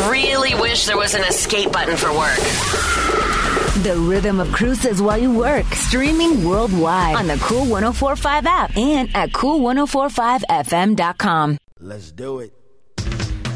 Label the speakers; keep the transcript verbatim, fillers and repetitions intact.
Speaker 1: really wish there was an escape button for work.
Speaker 2: The rhythm of cruises while you work. Streaming worldwide on the Cool one oh four point five app and at cool ten forty-five f m dot com.
Speaker 3: Let's do it.